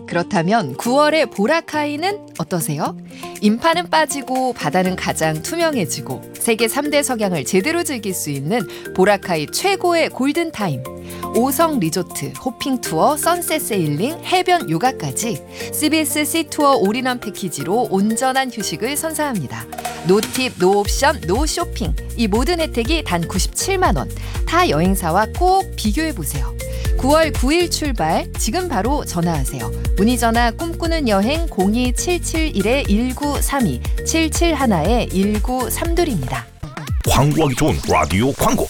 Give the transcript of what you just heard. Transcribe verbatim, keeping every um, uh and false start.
그렇다면 구월의 보라카이는 어떠세요? 인파는 빠지고 바다는 가장 투명해지고 세계 삼 대 석양을 제대로 즐길 수 있는 보라카이 최고의 골든타임. 오성 리조트, 호핑 투어, 선셋 세일링, 해변 요가까지 씨비에스 시투어 올인원 패키지로 온전한 휴식을 선사합니다. 노팁, 노옵션, 노쇼핑. 이 모든 혜택이 단 구십칠만 원. 타 여행사와 꼭 비교해보세요. 구월 구일 출발, 지금 바로 전화하세요. 문의 전화 꿈꾸는 여행 공이 칠칠일 일구삼이, 칠칠일 일구삼이입니다. 광고하기 좋은 라디오 광고.